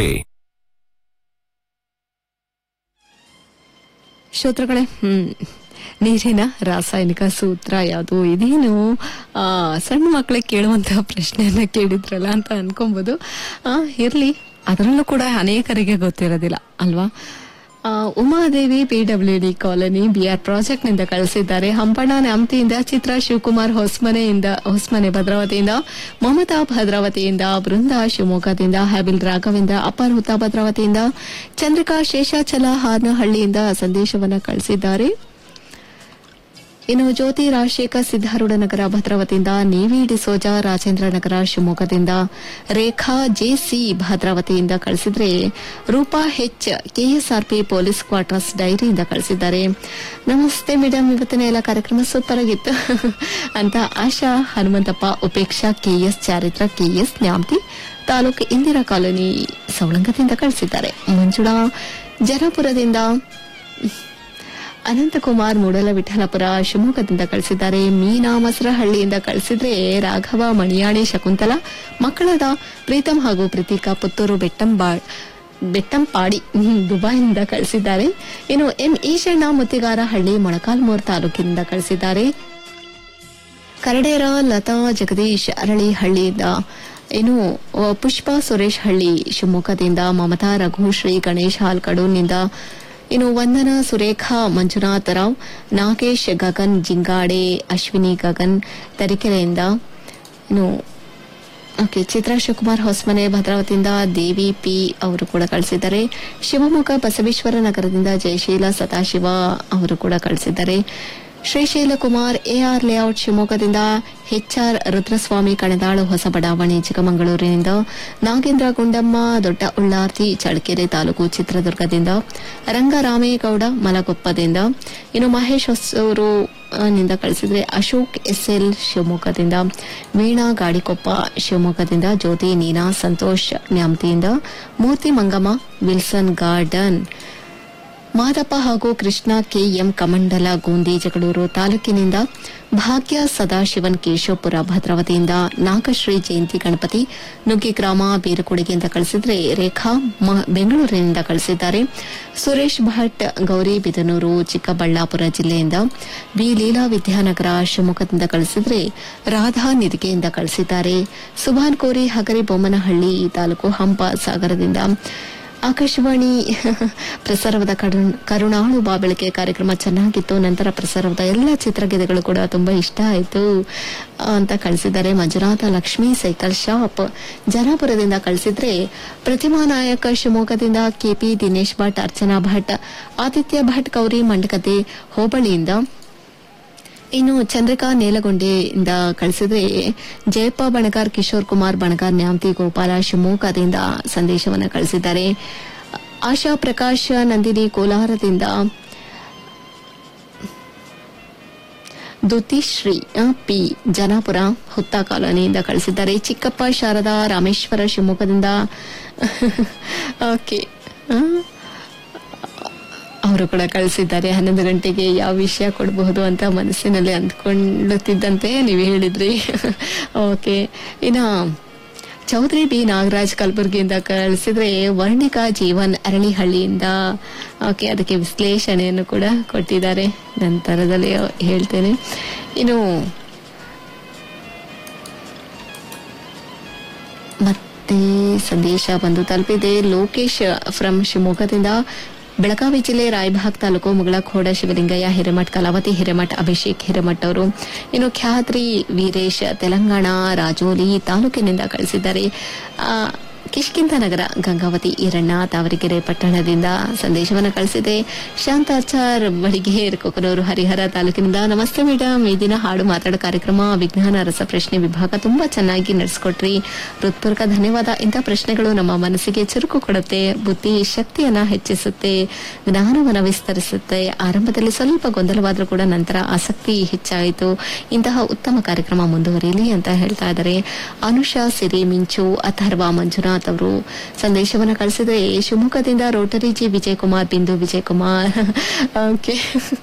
ಶ್ರೋತೃಗಳೇ, ನೀರಿನ ರಾಸಾಯನಿಕ ಸೂತ್ರ ಯಾವುದು? ಇದೇನು ಸಣ್ಣ ಮಕ್ಕಳಿಗೆ ಕೇಳುವಂತಹ ಪ್ರಶ್ನೆಯನ್ನ ಕೇಳಿದ್ರಲ್ಲ ಅಂತ ಅನ್ಕೊಬಹುದು. ಇರ್ಲಿ, ಅದರಲ್ಲೂ ಕೂಡ ಅನೇಕರಿಗೆ ಗೊತ್ತಿರೋದಿಲ್ಲ ಅಲ್ವಾ. Umadevi PWD colony BR project ನಿಂದ ಕಳಿಸಿದ್ದಾರೆ. ಹಂಪಣ್ಣ ನ್ಯಾಮತಿಯಿಂದ, ಚಿತ್ರ ಶಿವಕುಮಾರ್ ಹೊಸ್ಮನೆ ಭದ್ರಾವತಿಯಿಂದ, ಮಮತಾ ಭದ್ರಾವತಿಯಿಂದ, ಬೃಂದಾ ಶಿವಮೊಗ್ಗದಿಂದ, ಹ್ಯಾಬಿಲ್ ರಾಘವಿಂದ, ಅಪರ್ ಹುತಾ ಭದ್ರಾವತಿಯಿಂದ, ಚಂದ್ರಿಕಾ ಶೇಷಾಚಲ ಹಾರ್ನಹಳ್ಳಿಯಿಂದ ಸಂದೇಶವನ್ನ ಕಳಿಸಿದ್ದಾರೆ. ಇನ್ನು ಜ್ಯೋತಿ ರಾಜಶೇಖರ್ ಸಿದ್ದಾರೂಢ ನಗರ ಭದ್ರಾವತಿಯಿಂದ, ನೇವಿ ಡಿಸೋಜ ರಾಜೇಂದ್ರ ನಗರ ಶಿವಮೊಗ್ಗದಿಂದ, ರೇಖಾ JC ಭದ್ರಾವತಿಯಿಂದ ಕಳಿಸಿದ್ರೆ, Roopa H KSRP police quarters ಡೈರಿಯಿಂದ ಕಳಿಸಿದ್ದಾರೆ. ನಮಸ್ತೆ ಮೇಡಮ್, ಇವತ್ತಿನ ಎಲ್ಲ ಕಾರ್ಯಕ್ರಮ ಸೂಪರ್ ಆಗಿತ್ತು ಅಂತ ಆಶಾ Hanumanthappa Upeksha KS ಚಾರಿತ್ರ KS Nyamathi taluk Indira colony ಸವಳಂಗದಿಂದ ಕಳಿಸಿದ್ದಾರೆ. ಮಂಜುಳಾ ಜನಾಪುರದಿಂದ, ಅನಂತಕುಮಾರ್ ಮೂಡಲ ವಿಠಲಪುರ ಶಿವಮೊಗ್ಗದಿಂದ ಕಳಿಸಿದ್ದಾರೆ. ಮೀನಾ ಮಸರಹಳ್ಳಿಯಿಂದ ಕಳಿಸಿದ್ರೆ, ರಾಘವ ಮಣಿಯಾಣಿ ಶಕುಂತಲಾ ಮಕ್ಕಳಾದ ಪ್ರೀತಂ ಹಾಗೂ ಪ್ರೀತಿಕಾ ಪುತ್ತೂರು ಬೆಟ್ಟಂಪಾಡಿ ದುಬೈನಿಂದ ಕಳಿಸಿದ್ದಾರೆ. ಇನ್ನು ಎಂ ಈಶಣ್ಣ ಮುತ್ತಿಗಾರಹಳ್ಳಿ ಮೊಳಕಾಲ್ಮೂರು ತಾಲೂಕಿನಿಂದ ಕಳಿಸಿದ್ದಾರೆ. ಕರಡೇರ ಲತಾ ಜಗದೀಶ್ ಅರಳಿಹಳ್ಳಿಯಿಂದ, ಇನ್ನು ಪುಷ್ಪಾ ಸುರೇಶ್ ಹಳ್ಳಿ ಶಿವಮೊಗ್ಗದಿಂದ, ಮಮತಾ ರಘುಶ್ರೀ ಗಣೇಶ್ ಹಾಲ್ಕಡೂನಿಂದ, ಇನ್ನು ವಂದನಾ ಸುರೇಖಾ ಮಂಜುನಾಥ ರಾವ್, ನಾಗೇಶ್ ಗಗನ್ ಜಿಂಗಾಡೆ, ಅಶ್ವಿನಿ ಗಗನ್ ತರೀಕೆರೆಯಿಂದ, ಇನ್ನು ಚಿತ್ರ ಶಿವಕುಮಾರ್ ಹೊಸ್ಮನೆ ಭದ್ರಾವತಿಯಿಂದ, ದೇವಿ P ಅವರು ಕೂಡ ಕಳಿಸಿದ್ದಾರೆ. ಶಿವಮೊಗ್ಗ ಬಸವೇಶ್ವರ ನಗರದಿಂದ ಜಯಶೀಲ ಸದಾಶಿವ ಅವರು ಕೂಡ ಕಳಿಸಿದ್ದಾರೆ. ಶ್ರೀಶೈಲ ಕುಮಾರ್ AR ಲೇಔಟ್ ಶಿವಮೊಗ್ಗದಿಂದ, HR ರುದ್ರಸ್ವಾಮಿ ಕಣದಾಳು ಹೊಸ ಬಡಾವಣೆ ಚಿಕ್ಕಮಗಳೂರಿನಿಂದ, ನಾಗೇಂದ್ರ ಗುಂಡಮ್ಮ ದೊಡ್ಡ ಉಳ್ಳಾರ್ತಿ ಚಳ್ಳಕೆರೆ ತಾಲೂಕು ಚಿತ್ರದುರ್ಗದಿಂದ, ರಂಗರಾಮೇಗೌಡ ಮಲಗೊಪ್ಪದಿಂದ, ಇನ್ನು ಮಹೇಶ್ ಹೊಸೂರು ನಿಂದ ಕಳಿಸಿದ್ರೆ, ಅಶೋಕ್ SL ಶಿವಮೊಗ್ಗದಿಂದ, ವೀಣಾ ಗಾಡಿಕೊಪ್ಪ ಶಿವಮೊಗ್ಗದಿಂದ, ಜ್ಯೋತಿ ನೀನಾ ಸಂತೋಷ್ ನ್ಯಾಮತಿಯಿಂದ, ಮೂರ್ತಿ ಮಂಗಮ್ಮ ವಿಲ್ಸನ್ ಗಾರ್ಡನ್, ಮಾದಪ್ಪ ಹಾಗೂ ಕೃಷ್ಣ KM ಕಮಂಡಲ ಗೋಂದಿ ಜಗಳೂರು ತಾಲೂಕಿನಿಂದ, ಭಾಗ್ಯ ಸದಾಶಿವನ್ ಕೇಶವಪುರ ಭದ್ರಾವತಿಯಿಂದ, ನಾಗಶ್ರೀ ಜಯಂತಿ ಗಣಪತಿ ನುಗ್ಗಿಗ್ರಾಮ ಬೀರಕೊಡಿಗೆಯಿಂದ ಕಳಿಸಿದ್ರೆ, ರೇಖಾ ಬೆಂಗಳೂರಿನಿಂದ ಕಳಿಸಿದ್ದಾರೆ. ಸುರೇಶ್ ಭಟ್ ಗೌರಿಬಿದನೂರು ಚಿಕ್ಕಬಳ್ಳಾಪುರ ಜಿಲ್ಲೆಯಿಂದ, ಬಿ ಲೀಲಾ ವಿದ್ಯಾನಗರ ಶಿವಮೊಗ್ಗದಿಂದ ಕಳಿಸಿದ್ರೆ, ರಾಧಾ ನಿಧಿಗೆಯಿಂದ ಕಳಿಸಿದ್ದಾರೆ. ಸುಭಾನ್ ಕೋರಿ ಹಗರಿ ಬೊಮ್ಮನಹಳ್ಳಿ ತಾಲೂಕು ಹಂಪ ಸಾಗರದಿಂದ, ಆಕಾಶವಾಣಿ ಪ್ರಸಾರವಾದ ಕರುಣಾಳು ಬಾಬೆಳಕೆ ಕಾರ್ಯಕ್ರಮ ಚೆನ್ನಾಗಿತ್ತು, ನಂತರ ಪ್ರಸಾರವಾದ ಎಲ್ಲ ಚಿತ್ರಗೀತೆಗಳು ಕೂಡ ತುಂಬಾ ಇಷ್ಟ ಆಯಿತು ಅಂತ ಕಳಿಸಿದ್ದಾರೆ. ಮಂಜುನಾಥ ಲಕ್ಷ್ಮೀ ಸೈಕಲ್ ಶಾಪ್ ಜನಾಪುರದಿಂದ ಕಳಿಸಿದ್ರೆ, ಪ್ರತಿಮಾ ನಾಯಕ ಶಿವಮೊಗ್ಗದಿಂದ, KP ದಿನೇಶ್ ಭಟ್, ಅರ್ಚನಾ ಭಟ್, ಆದಿತ್ಯ ಭಟ್ ಗೌರಿ ಮಂಡಕತೆ ಹೋಬಳಿಯಿಂದ, ಇನ್ನು ಚಂದ್ರಿಕಾ ನೇಲಗೊಂಡೆಯಿಂದ ಕಳಿಸಿದ್ರೆ, ಜಯಪ್ಪ ಬಣಗಾರ್, ಕಿಶೋರ್ ಕುಮಾರ್ ಬಣಗಾರ್, ನ್ಯಾಮತಿ ಗೋಪಾಲ ಶಿವಮೊಗ್ಗದಿಂದ ಸಂದೇಶವನ್ನು ಕಳಿಸಿದ್ದಾರೆ. ಆಶಾ ಪ್ರಕಾಶ್ ನಂದಿನಿ ಕೋಲಾರದಿಂದ, ದುತಿಶ್ರೀ P ಜನಾಪುರ ಹುತ್ತಾ ಕಾಲೋನಿಯಿಂದ ಕಳಿಸಿದ್ದಾರೆ. ಚಿಕ್ಕಪ್ಪ ಶಾರದಾ ರಾಮೇಶ್ವರ ಶಿವಮೊಗ್ಗದಿಂದ ಓಕೆ ಅವರು ಕೂಡ ಕಳಿಸಿದ್ದಾರೆ. 11 ಗಂಟೆಗೆ ಯಾವ ವಿಷಯ ಕೊಡಬಹುದು ಅಂತ ಮನಸ್ಸಿನಲ್ಲಿ ಅಂದ್ಕೊಳ್ಳುತ್ತಿದ್ದಂತೆ ನೀವು ಹೇಳಿದ್ರಿ. ಓಕೆ, ಇನ್ನು ಚೌಧರಿ B ನಾಗರಾಜ್ ಕಲಬುರಗಿಯಿಂದ ಕಳಿಸಿದ್ರೆ, ವರ್ಣಿಕಾ ಜೀವನ್ ಅರಳಿಹಳ್ಳಿಯಿಂದ ಓಕೆ, ಅದಕ್ಕೆ ವಿಶ್ಲೇಷಣೆಯನ್ನು ಕೂಡ ಕೊಟ್ಟಿದ್ದಾರೆ, ನಂತರದಲ್ಲಿ ಹೇಳ್ತೇನೆ. ಇನ್ನು ಮತ್ತೆ ಸಂದೇಶ ಬಂದು ತಲುಪಿದೆ. ಲೋಕೇಶ್ ಫ್ರಮ್ ಶಿವಮೊಗ್ಗದಿಂದ, ಬೆಳಗಾವಿ ಜಿಲ್ಲೆ ರಾಯಭಾಗ್ ತಾಲೂಕು ಮುಗಳಖೋಡ ಶಿವಲಿಂಗಯ್ಯ ಹಿರೇಮಠ್, ಕಲಾವತಿ ಹಿರೇಮಠ್, ಅಭಿಷೇಕ್ ಹಿರೇಮಠ್ ಅವರು, ಇನ್ನು ಖ್ಯಾತ್ರಿ ವೀರೇಶ್ ತೆಲಂಗಾಣ ರಾಜೋಲಿ ತಾಲೂಕಿನಿಂದ ಕಳಿಸಿದ್ದಾರೆ. ಕಿಷ್ಕಿಂಧ ನಗರ ಗಂಗಾವತಿ ಈರಣ್ಣ ತಾವರೆಕೆರೆ ಪಟ್ಟಣದಿಂದ ಸಂದೇಶವನ್ನು ಕಳಿಸಿದೆ. ಶಾಂತಾಚಾರ್ ಬಡಿಗೇರ್ ಕೊಕನೂರು ಹರಿಹರ ತಾಲೂಕಿನಿಂದ, ನಮಸ್ತೆ ಮೇಡಮ್, ಈ ದಿನ ಹಾಡು ಮಾತಾಡೋ ಕಾರ್ಯಕ್ರಮ ವಿಜ್ಞಾನ ರಸಪ್ರಶ್ನೆ ವಿಭಾಗ ತುಂಬಾ ಚೆನ್ನಾಗಿ ನಡೆಸಿಕೊಟ್ರಿ, ಹೃತ್ಪೂರ್ವಕ ಧನ್ಯವಾದ. ಇಂಥ ಪ್ರಶ್ನೆಗಳು ನಮ್ಮ ಮನಸ್ಸಿಗೆ ಚುರುಕು ಕೊಡುತ್ತೆ, ಬುದ್ಧಿ ಶಕ್ತಿಯನ್ನ ಹೆಚ್ಚಿಸುತ್ತೆ, ಜ್ಞಾನವನ್ನು ವಿಸ್ತರಿಸುತ್ತೆ. ಆರಂಭದಲ್ಲಿ ಸ್ವಲ್ಪ ಗೊಂದಲವಾದರೂ ಕೂಡ ನಂತರ ಆಸಕ್ತಿ ಹೆಚ್ಚಾಯಿತು. ಇಂತಹ ಉತ್ತಮ ಕಾರ್ಯಕ್ರಮ ಮುಂದುವರಿಯಲಿ ಅಂತ ಹೇಳ್ತಾ ಇದ್ದಾರೆ. ಅನುಷಾ ಸಿರಿ ಮಿಂಚು ಅಥರ್ವ ಮಂಜುನಾಥ್ ಅವರು ಸಂದೇಶವನ್ನು ಕಳಿಸಿದ್ರೆ, ಶಿವಮೊಗ್ಗದಿಂದ ರೋಟರಿ ಜಿ ವಿಜಯಕುಮಾರ್, ಬಿಂದು ವಿಜಯಕುಮಾರ್. ಓಕೆ,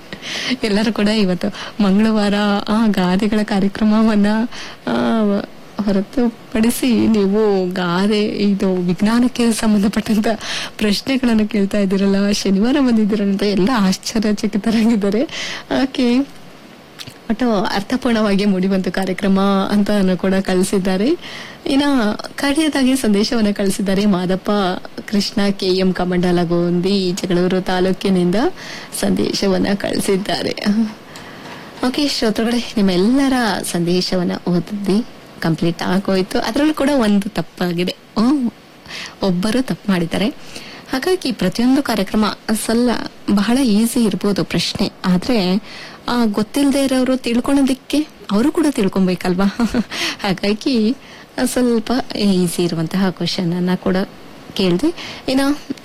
ಎಲ್ಲರೂ ಕೂಡ ಇವತ್ತು ಮಂಗಳವಾರ ಗಾದೆಗಳ ಕಾರ್ಯಕ್ರಮವನ್ನ ಹೊರತುಪಡಿಸಿ ನೀವು ಗಾದೆ ಇದು ವಿಜ್ಞಾನಕ್ಕೆ ಸಂಬಂಧಪಟ್ಟಂತ ಪ್ರಶ್ನೆಗಳನ್ನು ಕೇಳ್ತಾ ಇದ್ದೀರಲ್ಲ, ಶನಿವಾರ ಬಂದಿದ್ದೀರಂತ ಎಲ್ಲ ಆಶ್ಚರ್ಯಚಕಿತರಾಗಿದ್ದಾರೆ. ಓಕೆ, ಒಟ್ಟು ಅರ್ಥಪೂರ್ಣವಾಗಿ ಮೂಡಿಬಂತು ಕಾರ್ಯಕ್ರಮ ಅಂತ ಕೂಡ ಕಳಿಸಿದ್ದಾರೆ. ಇನ್ನ ಕಡೆಯದಾಗಿ ಸಂದೇಶವನ್ನ ಕಳಿಸಿದ್ದಾರೆ ಮಾದಪ್ಪ ಕೃಷ್ಣ KM ಕಮಂಡಲಗೋಂದಿ ಜಗಳೂರು ತಾಲೂಕಿನಿಂದ ಸಂದೇಶವನ್ನ ಕಳಿಸಿದ್ದಾರೆ. ಓಕೆ ಶ್ರೋತೃಗಳೇ, ನಿಮ್ಮೆಲ್ಲರ ಸಂದೇಶವನ್ನ ಓದಿ ಕಂಪ್ಲೀಟ್ ಆಗೋಯ್ತು. ಅದರಲ್ಲೂ ಕೂಡ ಒಂದು ತಪ್ಪಾಗಿದೆ, ಒಬ್ಬರು ತಪ್ಪು ಮಾಡಿದ್ದಾರೆ. ಹಾಗಾಗಿ ಪ್ರತಿಯೊಂದು ಕಾರ್ಯಕ್ರಮ ಬಹಳ ಈಸಿ ಇರ್ಬೋದು ಪ್ರಶ್ನೆ, ಆದ್ರೆ ಗೊತ್ತಿಲ್ಲದೆ ಇರೋರು ತಿಳ್ಕೊಳ್ಳೋದಿಕ್ಕೆ ಅವರು ಕೂಡ ತಿಳ್ಕೊಬೇಕಲ್ವಾ. ಹಾಗಾಗಿ ಸ್ವಲ್ಪ ಈಸಿ ಇರುವಂತಹ ಕ್ವಶನ್ ಅನ್ನ ಕೂಡ ಕೇಳಿದೆ. ಇನ್ನು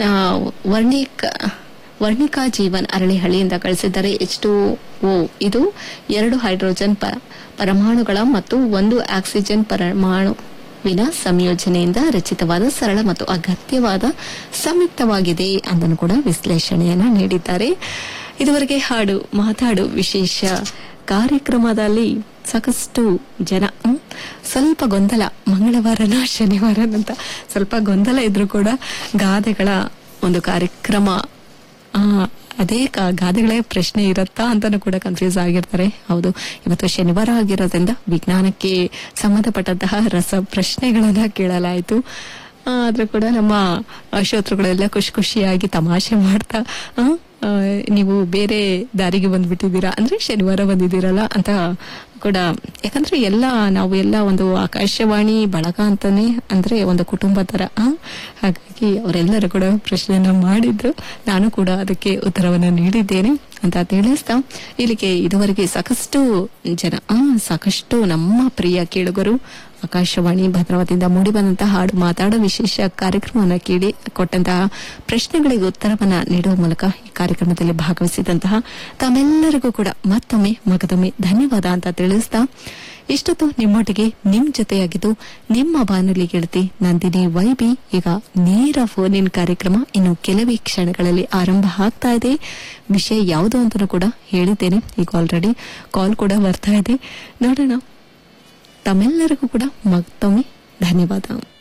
ವರ್ಣಿಕಾ ಜೀವನ್ ಅರಳಿಹಳ್ಳಿಯಿಂದ ಕಳಿಸಿದ್ದಾರೆ. H2O ಇದು 2 ಹೈಡ್ರೋಜನ್ ಪರಮಾಣುಗಳ ಮತ್ತು 1 ಆಕ್ಸಿಜನ್ ಪರಮಾಣುವಿನ ಸಂಯೋಜನೆಯಿಂದ ರಚಿತವಾದ ಸರಳ ಮತ್ತು ಅಗತ್ಯವಾದ ಸಂಯುಕ್ತವಾಗಿದೆ ಅದನ್ನು ಕೂಡ ವಿಶ್ಲೇಷಣೆಯನ್ನ ನೀಡಿದ್ದಾರೆ. ಇದುವರೆಗೆ ಹಾಡು ಮಾತಾಡು ವಿಶೇಷ ಕಾರ್ಯಕ್ರಮದಲ್ಲಿ ಸಾಕಷ್ಟು ಜನ ಸ್ವಲ್ಪ ಗೊಂದಲ, ಮಂಗಳವಾರನ ಶನಿವಾರನಂತ ಸ್ವಲ್ಪ ಗೊಂದಲ ಇದ್ರೂ ಕೂಡ ಗಾದೆಗಳ ಒಂದು ಕಾರ್ಯಕ್ರಮ, ಅದೇ ಗಾದೆಗಳೇ ಪ್ರಶ್ನೆ ಇರತ್ತಾ ಅಂತಾನು ಕೂಡ ಕನ್ಫ್ಯೂಸ್ ಆಗಿರ್ತಾರೆ. ಹೌದು, ಇವತ್ತು ಶನಿವಾರ ಆಗಿರೋದ್ರಿಂದ ವಿಜ್ಞಾನಕ್ಕೆ ಸಂಬಂಧಪಟ್ಟಂತಹ ರಸ ಪ್ರಶ್ನೆಗಳನ್ನ ಕೇಳಲಾಯಿತು. ಆದ್ರೂ ಕೂಡ ನಮ್ಮ ಶ್ರೋತೃಗಳೆಲ್ಲ ಖುಷಿಯಾಗಿ ತಮಾಷೆ ಮಾಡ್ತಾ ನೀವು ಬೇರೆ ದಾರಿಗೆ ಬಂದ್ಬಿಟ್ಟಿದ್ದೀರಾ, ಅಂದ್ರೆ ಶನಿವಾರ ಬಂದಿದ್ದೀರಲ್ಲ ಅಂತ ಕೂಡ. ಯಾಕಂದ್ರೆ ನಾವು ಎಲ್ಲ ಒಂದು ಆಕಾಶವಾಣಿ ಬಳಗ ಅಂತಾನೆ, ಅಂದ್ರೆ ಒಂದು ಕುಟುಂಬ ತರ. ಹಾಗಾಗಿ ಅವರೆಲ್ಲರೂ ಕೂಡ ಪ್ರಶ್ನೆಯನ್ನ ಮಾಡಿದ್ರು, ನಾನು ಕೂಡ ಅದಕ್ಕೆ ಉತ್ತರವನ್ನು ನೀಡಿದ್ದೇನೆ ಅಂತ ತಿಳಿಸ್ತಾ, ಇಲ್ಲಿಗೆ ಇದುವರೆಗೆ ಸಾಕಷ್ಟು ಜನ ಸಾಕಷ್ಟು ನಮ್ಮ ಪ್ರಿಯ ಕೇಳುಗರು ಆಕಾಶವಾಣಿ ಭದ್ರಾವತಿಯಿಂದ ಮೂಡಿಬಂದಂತಹ ಹಾಡು ಮಾತಾಡೋ ವಿಶೇಷ ಕಾರ್ಯಕ್ರಮವನ್ನು ಕೇಳಿ ಕೊಟ್ಟಂತಹ ಪ್ರಶ್ನೆಗಳಿಗೆ ಉತ್ತರವನ್ನ ನೀಡುವ ಮೂಲಕ ಈ ಕಾರ್ಯಕ್ರಮದಲ್ಲಿ ಭಾಗವಹಿಸಿದಂತಹ ತಮ್ಮೆಲ್ಲರಿಗೂ ಕೂಡ ಮತ್ತೊಮ್ಮೆ ಮಗದೊಮ್ಮೆ ಧನ್ಯವಾದ ಅಂತ ತಿಳಿಸ್ತಾ, ಇಷ್ಟೊತ್ತು ನಿಮ್ಮೊಟ್ಟಿಗೆ ನಿಮ್ ಜೊತೆಯಾಗಿದ್ದು ನಿಮ್ಮ ಬಾನುಲಿ ಗೆಳತಿ ನಂದಿನಿ ವೈಬಿ. ಈಗ ನೇರ ಫೋನ್ ಇನ್ ಕಾರ್ಯಕ್ರಮ ಇನ್ನು ಕೆಲವೇ ಕ್ಷಣಗಳಲ್ಲಿ ಆರಂಭ ಆಗ್ತಾ ಇದೆ. ವಿಷಯ ಯಾವುದು ಅಂತ ಕೂಡ ಹೇಳಿದ್ದೇನೆ, ಈಗ ಆಲ್ರೆಡಿ ಕಾಲ್ ಕೂಡ ಬರ್ತಾ ಇದೆ. ನೋಡೋಣ. ತಮ್ಮೆಲ್ಲರಿಗೂ ಕೂಡ ಮತ್ತೊಮ್ಮೆ ಧನ್ಯವಾದ.